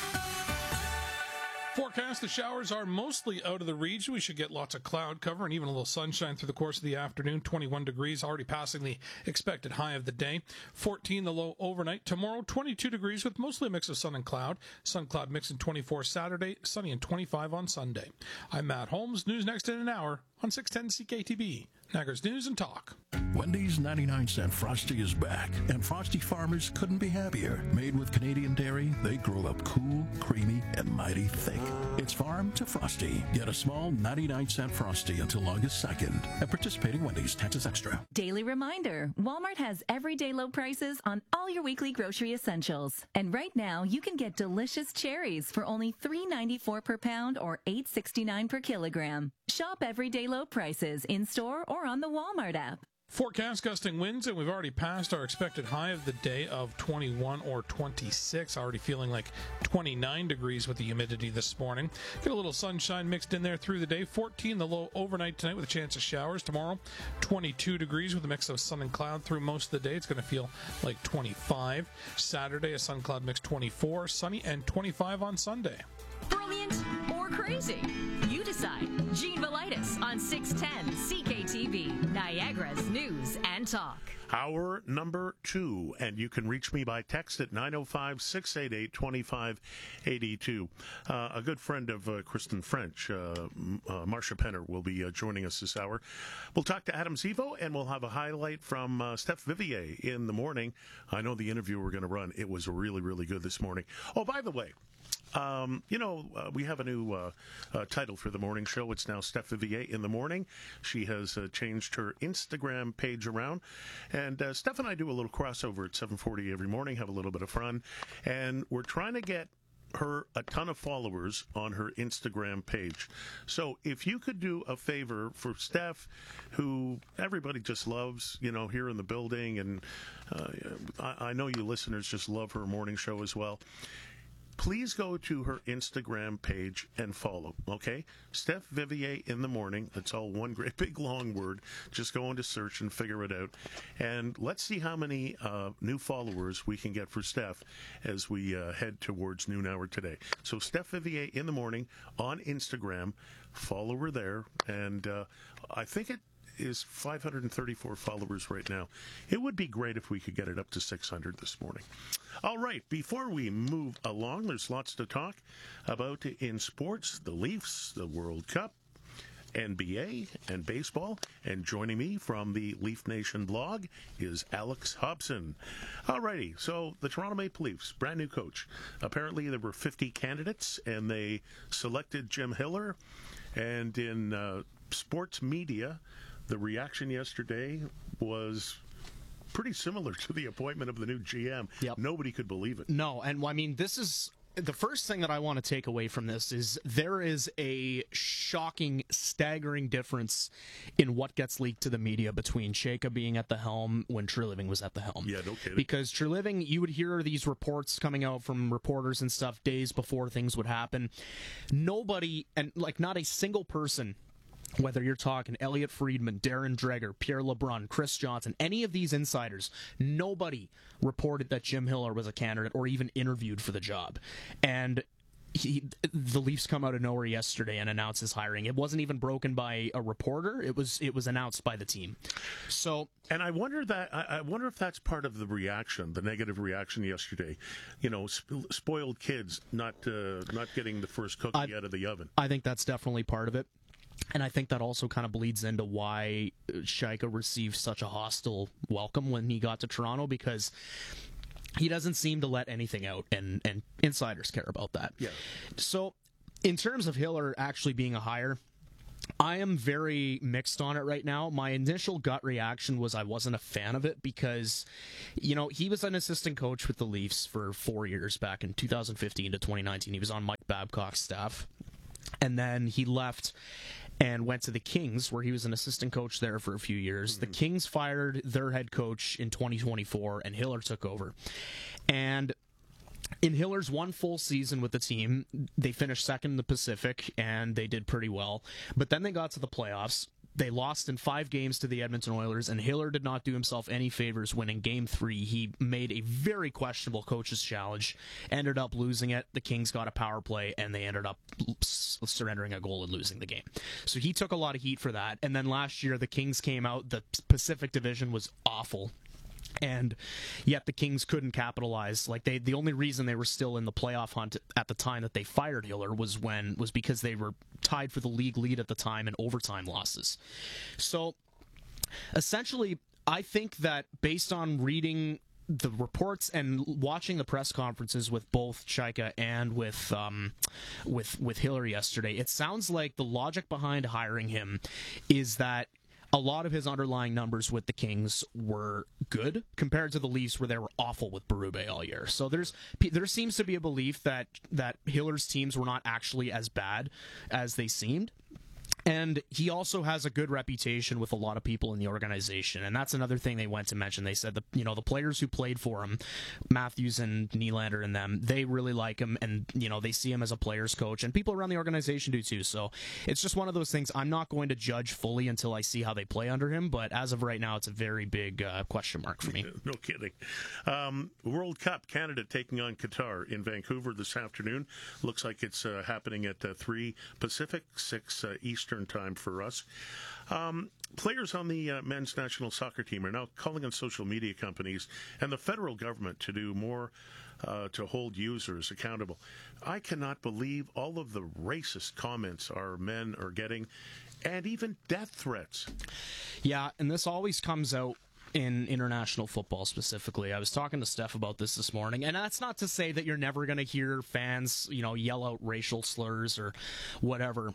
Forecast, the showers are mostly out of the region. We should get lots of cloud cover and even a little sunshine through the course of the afternoon. twenty-one degrees, already passing the expected high of the day. fourteen the low overnight. Tomorrow, twenty-two degrees with mostly a mix of sun and cloud. Sun cloud mix in twenty-four Saturday, sunny and twenty-five on Sunday. I'm Matt Holmes. News next in an hour on six ten C K T B. Niagara's News and Talk. Wendy's ninety-nine cent Frosty is back, and Frosty farmers couldn't be happier. Made with Canadian dairy, they grow up cool, creamy, and mighty thick. It's farm to Frosty. Get a small ninety-nine cent Frosty until August second at participating Wendy's. Taxes extra. Daily reminder, Walmart has everyday low prices on all your weekly grocery essentials. And right now, you can get delicious cherries for only three ninety-four per pound or eight sixty-nine per kilogram. Shop everyday low prices in-store or on the Walmart app. Forecast gusting winds, and we've already passed our expected high of the day of twenty-one or twenty-six. Already feeling like twenty-nine degrees with the humidity this morning. Get a little sunshine mixed in there through the day. fourteen the low overnight tonight with a chance of showers. Tomorrow, twenty-two degrees with a mix of sun and cloud through most of the day. It's going to feel like twenty-five. Saturday, a sun cloud mix twenty-four, sunny, and twenty-five on Sunday. Brilliant or crazy? You decide. Gene Velitis on six ten C K T V, Niagara's News and Talk. Hour number two, and you can reach me by text at nine oh five, six eight eight, two five eight two. Uh, a good friend of uh, Kristen French, uh, uh, Marcia Penner, will be uh, joining us this hour. We'll talk to Adam Zivo, and we'll have a highlight from uh, Steph Vivier in the morning. I know the interview we're going to run. It was really, really good this morning. Oh, by the way, Um, you know, uh, we have a new uh, uh, title for the morning show. It's now Steph Vivier in the morning. She has uh, changed her Instagram page around. And uh, Steph and I do a little crossover at seven forty every morning, have a little bit of fun. And we're trying to get her a ton of followers on her Instagram page. So if you could do a favor for Steph, who everybody just loves, you know, here in the building, and uh, I, I know you listeners just love her morning show as well. Please go to her Instagram page and follow, okay? Steph Vivier in the morning. That's all one great big long word. Just go into search and figure it out. And let's see how many uh, new followers we can get for Steph as we uh, head towards noon hour today. So Steph Vivier in the morning on Instagram. Follow her there. And uh, I think it is five hundred thirty-four followers right now. It would be great if we could get it up to six hundred this morning. All right, before we move along, there's lots to talk about in sports, the Leafs, the World Cup, N B A, and baseball. And joining me from the Leaf Nation blog is Alex Hobson. All righty, so the Toronto Maple Leafs, brand new coach. Apparently there were fifty candidates, and they selected Jim Hiller. And in uh, sports media, the reaction yesterday was pretty similar to the appointment of the new G M. Yep. Nobody could believe it. No, and I mean, this is the first thing that I want to take away from this is there is a shocking, staggering difference in what gets leaked to the media between Shaka being at the helm when Treliving was at the helm. Yeah, no kidding. Because Treliving, you would hear these reports coming out from reporters and stuff days before things would happen. Nobody, and like not a single person, whether you're talking Elliot Friedman, Darren Dreger, Pierre LeBrun, Chris Johnson, any of these insiders, nobody reported that Jim Hiller was a candidate or even interviewed for the job. And he, the Leafs come out of nowhere yesterday and announce his hiring. It wasn't even broken by a reporter. It was it was announced by the team. So, and I wonder that I, I wonder if that's part of the reaction, the negative reaction yesterday. You know, sp- spoiled kids not uh, not getting the first cookie I, out of the oven. I think that's definitely part of it. And I think that also kind of bleeds into why Shaika received such a hostile welcome when he got to Toronto, because he doesn't seem to let anything out, and, and insiders care about that. Yeah. So, in terms of Hiller actually being a hire, I am very mixed on it right now. My initial gut reaction was I wasn't a fan of it because, you know, he was an assistant coach with the Leafs for four years back in two thousand fifteen to twenty nineteen. He was on Mike Babcock's staff. And then he left and went to the Kings, where he was an assistant coach there for a few years. Mm-hmm. The Kings fired their head coach in twenty twenty-four, and Hiller took over. And in Hiller's one full season with the team, they finished second in the Pacific, and they did pretty well. But then they got to the playoffs. They lost in five games to the Edmonton Oilers, and Hiller did not do himself any favors when in Game three he made a very questionable coach's challenge, ended up losing it. The Kings got a power play, and they ended up surrendering a goal and losing the game. So he took a lot of heat for that. And then last year, the Kings came out. The Pacific Division was awful. And yet the Kings couldn't capitalize. Like they, the only reason they were still in the playoff hunt at the time that they fired Hiller was when was because they were tied for the league lead at the time in overtime losses. So essentially, I think that based on reading the reports and watching the press conferences with both Shaika and with um, with with Hiller yesterday, it sounds like the logic behind hiring him is that a lot of his underlying numbers with the Kings were good compared to the Leafs, where they were awful with Berube all year. So there's there seems to be a belief that that Hiller's teams were not actually as bad as they seemed. And he also has a good reputation with a lot of people in the organization, and that's another thing they went to mention. They said the you know the players who played for him, Matthews and Nylander and them, they really like him, and you know they see him as a player's coach, and people around the organization do too. So it's just one of those things. I'm not going to judge fully until I see how they play under him, but as of right now, it's a very big uh, question mark for me. No kidding. Um, World Cup, Canada taking on Qatar in Vancouver this afternoon. Looks like it's uh, happening at uh, three Pacific, six uh, Eastern time for us. Um, players on the uh, men's national soccer team are now calling on social media companies and the federal government to do more uh, to hold users accountable. I cannot believe all of the racist comments our men are getting, and even death threats. Yeah, and this always comes out in international football specifically. I was talking to Steph about this this morning, and that's not to say that you're never going to hear fans, you know, yell out racial slurs or whatever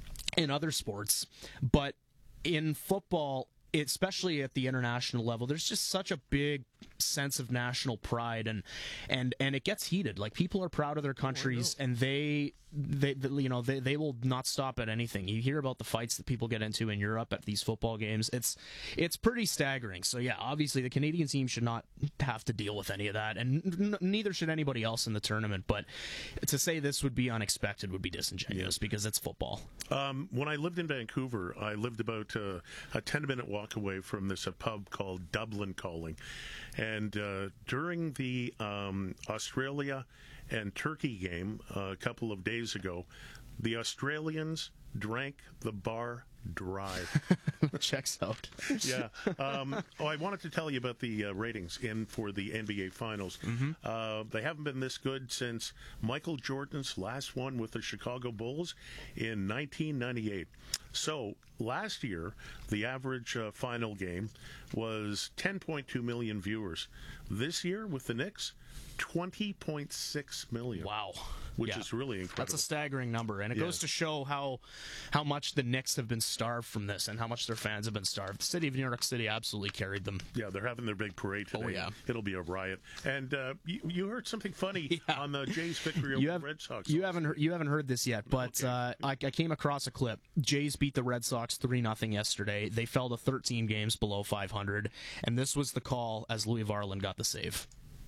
in other sports, but in football, especially at the international level, there's just such a big sense of national pride, and and and it gets heated. Like, people are proud of their countries, oh, and they they, they you know they, they will not stop at anything. You hear about the fights that people get into in Europe at these football games. It's it's pretty staggering. So yeah, obviously the Canadian team should not have to deal with any of that, and n- neither should anybody else in the tournament. But to say this would be unexpected would be disingenuous, because it's football. Um, when I lived in Vancouver, I lived about uh, a ten-minute walk away from this a pub called Dublin Calling. And uh, during the um, Australia and Turkey game uh, a couple of days ago, the Australians drank the bar dry. Checks out. Yeah. Um, oh, I wanted to tell you about the uh, ratings in for the N B A Finals. Mm-hmm. Uh, they haven't been this good since Michael Jordan's last one with the Chicago Bulls in nineteen ninety-eight. So last year, the average uh, final game was ten point two million viewers. This year, with the Knicks, twenty point six million. Wow. Which yeah. is really incredible. That's a staggering number, and it yeah. goes to show how how much the Knicks have been starved from this, and how much their fans have been starved. The city of New York City absolutely carried them. Yeah, they're having their big parade today. Oh, yeah. It'll be a riot. And uh, you, you heard something funny yeah. on the Jays victory over have, the Red Sox. You haven't heard, you haven't heard this yet, but okay. uh, I, I came across a clip. Jays beat the Red Sox three nothing yesterday. They fell to thirteen games below five hundred, and this was the call as Louis Varland got the save.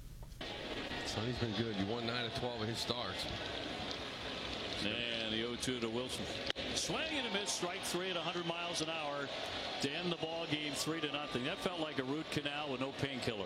Sonny's been good. He won nine of twelve of his starts. And the oh two to Wilson. Swing and a miss, strike three at one hundred miles an hour to end the ball game three to nothing. That felt like a root canal with no painkiller.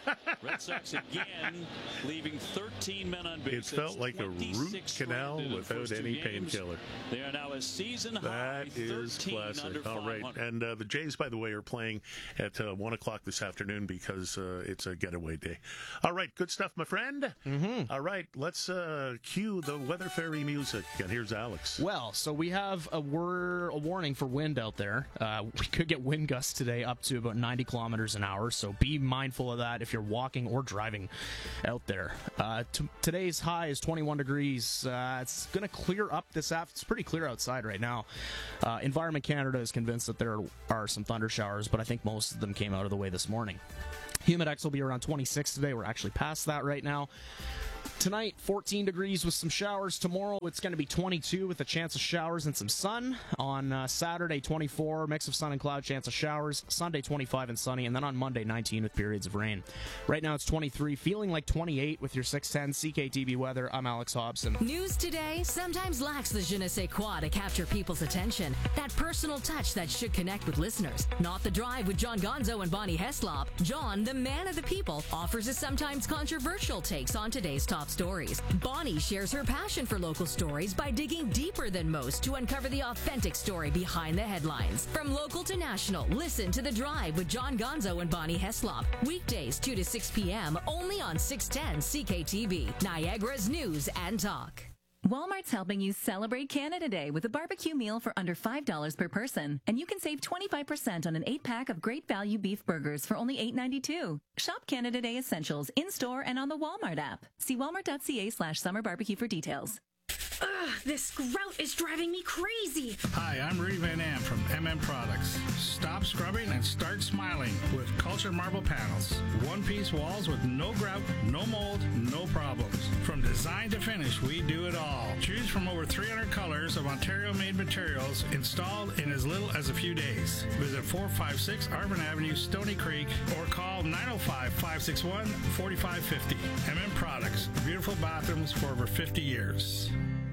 Red Sox again leaving thirteen men on base. It felt like a root canal without any painkiller. They are now a season high. That is classic. All right, and uh, the Jays, by the way, are playing at uh, one o'clock this afternoon because uh, it's a getaway day. All right, good stuff, my friend. Mm-hmm. All right, let's uh, cue the Weather Fairy music. And here's Alex. Well, so we have a, wor- a warning for wind out there. Uh, we could get wind gusts today up to about ninety kilometers an hour, so be mindful of that if you're walking or driving out there. Uh, t- today's high is twenty-one degrees. Uh, it's going to clear up this afternoon. It's pretty clear outside right now. Uh, Environment Canada is convinced that there are some thunder showers, but I think most of them came out of the way this morning. Humidex will be around twenty-six today. We're actually past that right now. Tonight, fourteen degrees with some showers. Tomorrow, it's going to be twenty-two with a chance of showers and some sun. On uh, Saturday, twenty-four, mix of sun and cloud, chance of showers. Sunday, twenty-five and sunny. And then on Monday, nineteen with periods of rain. Right now, it's twenty-three, feeling like twenty-eight with your six ten C K T B weather. I'm Alex Hobson. News today sometimes lacks the je ne sais quoi to capture people's attention. That personal touch that should connect with listeners. Not the Drive with John Gonzo and Bonnie Heslop. John, the man of the people, offers us sometimes controversial takes on today's top stories. Bonnie shares her passion for local stories by digging deeper than most to uncover the authentic story behind the headlines. From local to national, listen to The Drive with John Gonzo and Bonnie Heslop. Weekdays two to six p.m. only on six ten C K T B, Niagara's News and Talk. Walmart's helping you celebrate Canada Day with a barbecue meal for under five dollars per person. And you can save twenty-five percent on an eight-pack of great value beef burgers for only eight ninety-two. Shop Canada Day essentials in-store and on the Walmart app. See walmart.ca slash summer barbecue for details. Ugh, this grout is driving me crazy. Hi, I'm Rudy Van Am from M M Products. Stop scrubbing and start smiling with Culture Marble Panels. One-piece walls with no grout, no mold, no problems. From design to finish, we do it all. Choose from over three hundred colors of Ontario-made materials installed in as little as a few days. Visit four five six Arvin Avenue, Stony Creek, or call nine oh five, five six one, four five five oh. M M Products, beautiful bathrooms for over fifty years.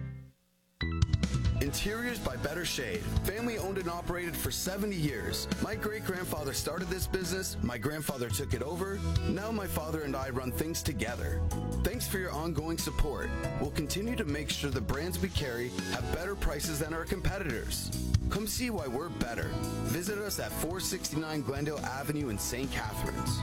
Interiors by Better Shade. Family owned and operated for seventy years. My great-grandfather started this business, my grandfather took it over, now my father and I run things together. Thanks for your ongoing support. We'll continue to make sure the brands we carry have better prices than our competitors. Come see why we're better. Visit us at four sixty-nine Glendale Avenue in Saint Catharines.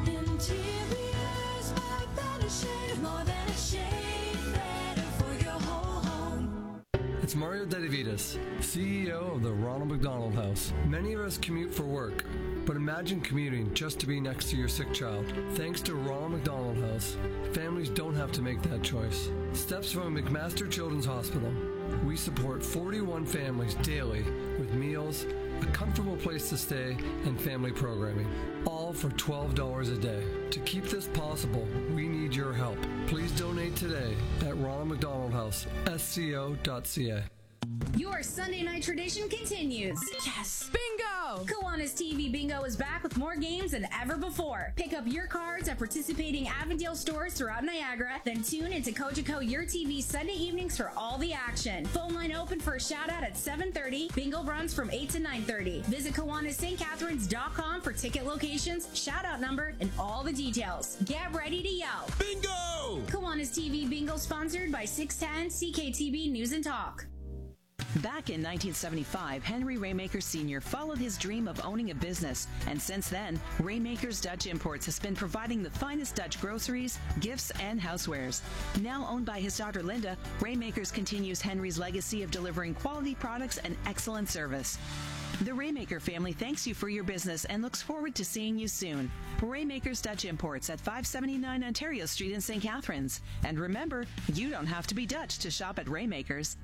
Interiors by Better Shade, more than a shade, better for your whole home. It's Mario Dedivitas, C E O of the Ronald McDonald House. Many of us commute for work, but imagine commuting just to be next to your sick child. Thanks to Ronald McDonald House, families don't have to make that choice. Steps from McMaster Children's Hospital. We support forty-one families daily with meals, a comfortable place to stay, and family programming, all for twelve dollars a day. To keep this possible, we need your help. Please donate today at Ronald McDonald House, S C O dot C A. Your Sunday night tradition continues. Yes! Bingo! Kiwanis T V Bingo is back with more games than ever before. Pick up your cards at participating Avondale stores throughout Niagara, then tune into Cogeco Your T V Sunday evenings for all the action. Phone line open for a shout out at seven thirty. Bingo runs from eight to nine thirty. Visit Kiwanis St Catharines dot com for ticket locations, shout out number, and all the details. Get ready to yell. Bingo! Kiwanis T V Bingo sponsored by six ten C K T B News and Talk. Back in nineteen seventy-five, Henry Raymaker Senior followed his dream of owning a business, and since then, Raymaker's Dutch Imports has been providing the finest Dutch groceries, gifts, and housewares. Now owned by his daughter Linda, Raymakers continues Henry's legacy of delivering quality products and excellent service. The Raymaker family thanks you for your business and looks forward to seeing you soon. Raymaker's Dutch Imports at five seventy-nine Ontario Street in Saint Catharines. And remember, you don't have to be Dutch to shop at Raymaker's.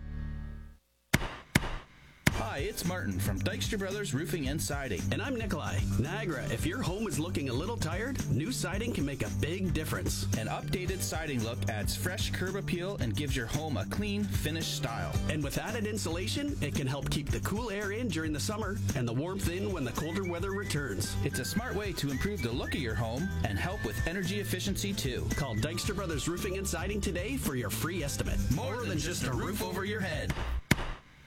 Hi, it's Martin from Dykstra Brothers Roofing and Siding. And I'm Nikolai. Niagara, if your home is looking a little tired, new siding can make a big difference. An updated siding look adds fresh curb appeal and gives your home a clean, finished style. And with added insulation, it can help keep the cool air in during the summer and the warmth in when the colder weather returns. It's a smart way to improve the look of your home and help with energy efficiency too. Call Dykstra Brothers Roofing and Siding today for your free estimate. More, More than, than just a roof over your head.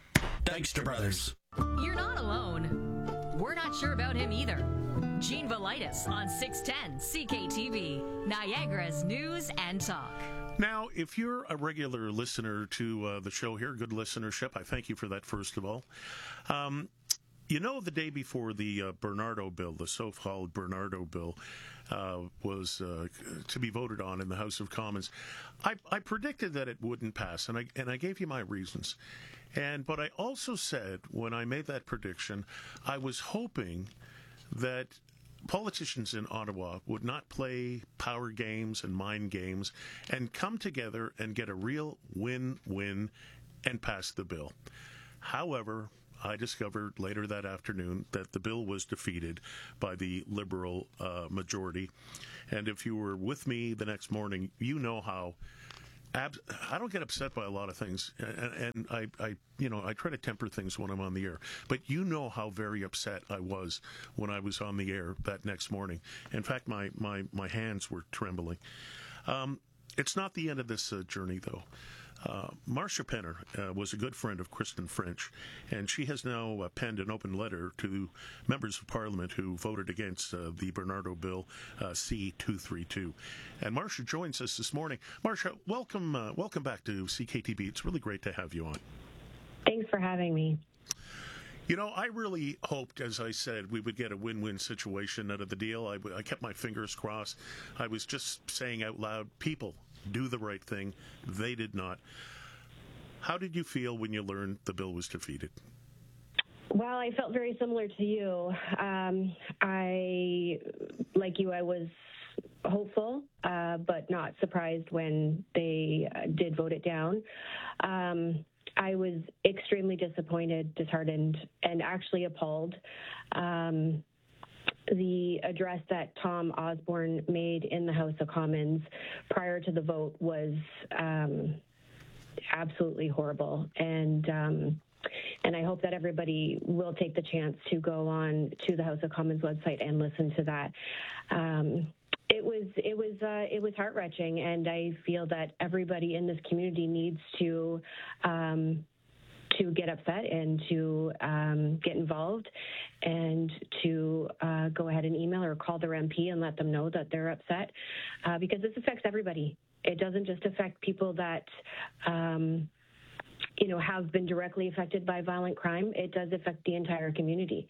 Dykstra Brothers. You're not alone. We're not sure about him either. Gene Velitis on six ten C K T V, Niagara's News and Talk. Now, if you're a regular listener to uh, the show here, good listenership, I thank you for that, first of all. Um, you know, the day before the uh, Bernardo bill, the so-called Bernardo bill, uh, was uh, to be voted on in the House of Commons, I, I predicted that it wouldn't pass, and I, and I gave you my reasons. And but I also said, when I made that prediction, I was hoping that politicians in Ottawa would not play power games and mind games and come together and get a real win-win and pass the bill. However, I discovered later that afternoon that the bill was defeated by the Liberal uh, majority. And if you were with me the next morning, you know how Ab- I don't get upset by a lot of things, and, and I, I, you know, I try to temper things when I'm on the air. But you know how very upset I was when I was on the air that next morning. In fact, my my, my hands were trembling. Um, it's not the end of this uh, journey, though. Uh, Marcia Penner uh, was a good friend of Kristen French, and she has now uh, penned an open letter to members of Parliament who voted against uh, the Bernardo Bill uh, C two thirty-two. And Marcia joins us this morning. Marcia, welcome, uh, welcome back to C K T V. It's really great to have you on. Thanks for having me. You know, I really hoped, as I said, we would get a win-win situation out of the deal. I, I kept my fingers crossed. I was just saying out loud, people, do the right thing. They did not. How did you feel when you learned the bill was defeated? Well, I felt very similar to you. Um, I, like you, I was hopeful, uh, but not surprised when they uh, did vote it down. Um, I was extremely disappointed, disheartened, and actually appalled. Um, The address that Tom Osborne made in the House of Commons prior to the vote was um, absolutely horrible. And um, and I hope that everybody will take the chance to go on to the House of Commons website and listen to that. Um, it was it was uh, it was heart-wrenching, and I feel that everybody in this community needs to um, to get upset and to um, get involved and to uh, go ahead and email or call their M P and let them know that they're upset, uh, because this affects everybody. It doesn't just affect people that, um, you know, have been directly affected by violent crime. It does affect the entire community.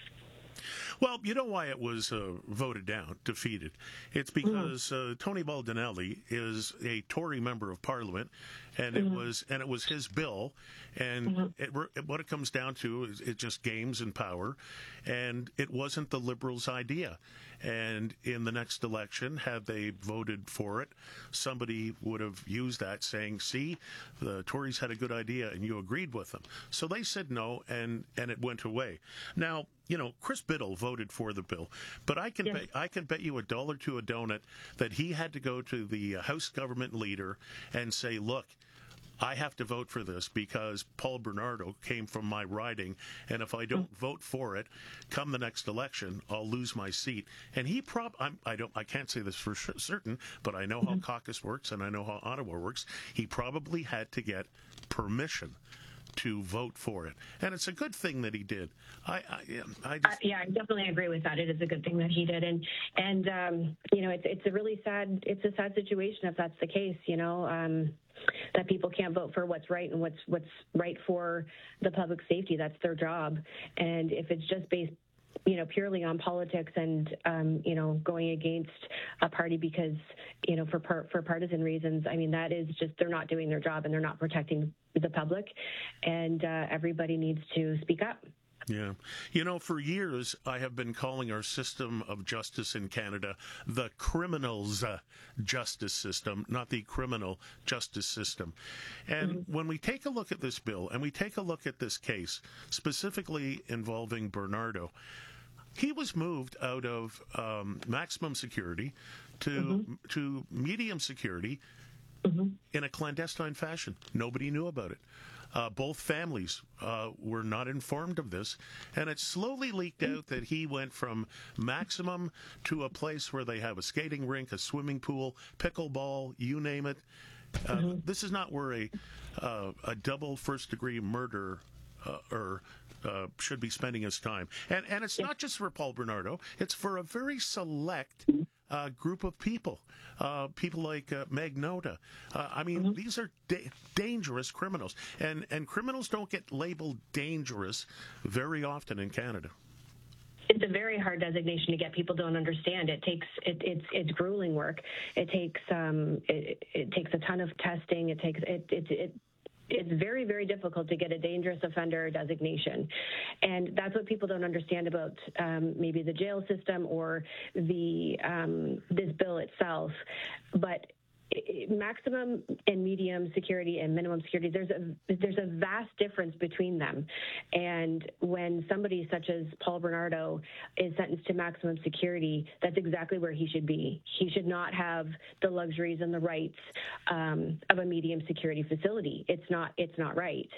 Well, you know why it was uh, voted down, defeated? It's because uh, Tony Baldinelli is a Tory member of Parliament, and mm-hmm. it was and it was his bill, and mm-hmm. it, what it comes down to is it's just games and power, and it wasn't the Liberals' idea. And in the next election, had they voted for it, somebody would have used that, saying, "See, the Tories had a good idea, and you agreed with them." So they said no, and and it went away. Now, you know, Chris Biddle voted for the bill, but I can yes. bet, I can bet you a dollar to a donut that he had to go to the House government leader and say, "Look, I have to vote for this because Paul Bernardo came from my riding, and if I don't mm. vote for it, come the next election, I'll lose my seat." And he prob I'm, I don't I can't say this for certain, but I know mm-hmm. how caucus works and I know how Ottawa works. He probably had to get permission to vote for it, and it's a good thing that he did. I, I, I just... uh, yeah, I definitely agree with that. It is a good thing that he did, and and um, you know, it's it's a really sad it's a sad situation if that's the case. You know, um, that people can't vote for what's right and what's what's right for the public safety. That's their job, and if it's just based, you know, purely on politics and, um, you know, going against a party because, you know, for par- for partisan reasons, I mean, that is just, they're not doing their job and they're not protecting the public, and uh, everybody needs to speak up. Yeah. You know, for years, I have been calling our system of justice in Canada the criminals' uh, justice system, not the criminal justice system. And mm-hmm. when we take a look at this bill and we take a look at this case, specifically involving Bernardo, he was moved out of um, maximum security to mm-hmm. to medium security mm-hmm. in a clandestine fashion. Nobody knew about it. Uh, both families uh, were not informed of this, and it slowly leaked out that he went from maximum to a place where they have a skating rink, a swimming pool, pickleball, you name it. Uh, mm-hmm. This is not where a uh, a double first-degree murder uh, or uh, should be spending his time. And and it's not just for Paul Bernardo; it's for a very select uh, group of people. Uh, people like uh, Magnotta. Uh, I mean, mm-hmm. these are da- dangerous criminals, and and criminals don't get labeled dangerous very often in Canada. It's a very hard designation to get. People don't understand. It takes it, it's it's grueling work. It takes um it, it takes a ton of testing. It takes it it. it It's very, very difficult to get a dangerous offender designation. And that's what people don't understand about um, maybe the jail system or the um, this bill itself. But maximum and medium security and minimum security, there's a there's a vast difference between them. And when somebody such as Paul Bernardo is sentenced to maximum security, that's exactly where he should be. He should not have the luxuries and the rights um, of a medium security facility. It's not it's not right.